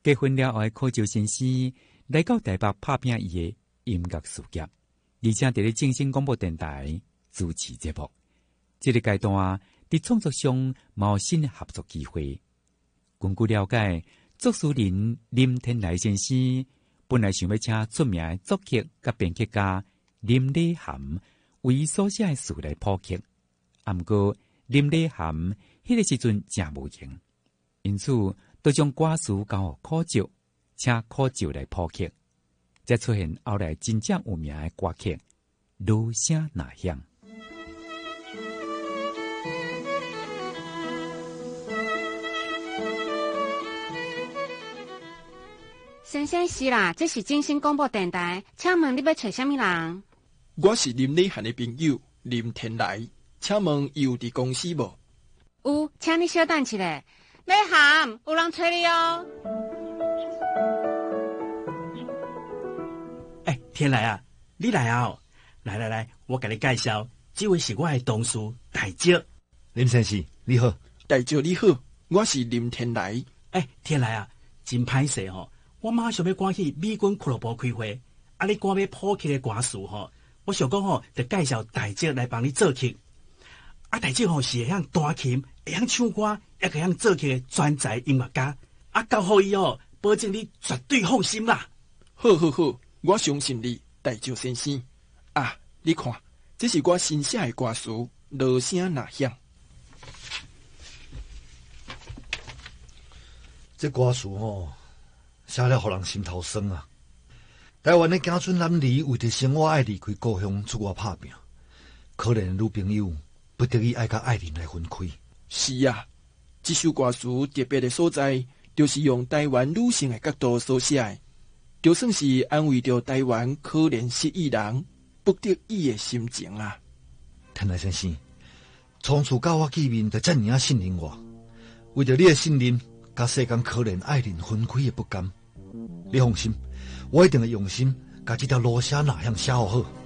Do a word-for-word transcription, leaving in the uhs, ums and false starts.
结婚了后，柯照先生来到台北拍拼伊的音乐事业，而且伫咧正声广播电台主持节目。这个阶段伫创作上冇新的合作机会。根据了解，作词人林天来先生本来想要请出名的作曲甲编曲家林礼涵为所写的词来谱曲，啊，毋过林礼涵迄个时阵真无闲，因此就将歌词交予柯照，请柯照来谱曲，才出现后来真正有名的歌曲《落声呐响》。 先生是啦，这是正声广播电台，请问你要找什么人？ 我是林礼涵的朋友林天来，请问伊有伫公司无？ 有，请你稍等一下。礼涵，有人找你哦。 哎、欸，天来啊，你来啊、哦！来来来，我给你介绍，这位是我的同事大招。 林先生，你好。 大招你好，我是林天来。 哎、欸，天来啊，真歹势吼！我马上要赶去美军俱乐部开会，啊，你赶要谱曲的歌词吼，我想讲吼，就介绍大招来帮你做曲。啊，大招吼是会晓弹琴，会晓唱歌，也会晓做曲的专才音乐家。啊，交互伊哦，保证你绝对放心啦。 好好好，我相信你，大招先生。啊，你看，这是我新写的歌词，落声呐响。 这歌词吼。写了，互人心头酸啊！台湾的囝孙男儿为着生活爱离开故乡出外打拼，可怜的女朋友不得已爱甲爱人来分开。 是啊，这首歌词特别的所在，就是用台湾女性的角度所写的，就算是安慰着台湾可怜失意人不得已的心情啊。 天来先生，从此甲我见面，就遮尔啊信任我，为着你的信任，甲世间可怜爱人分开的不甘。你放心，我一定会用心，甲这条落声呐响写好好。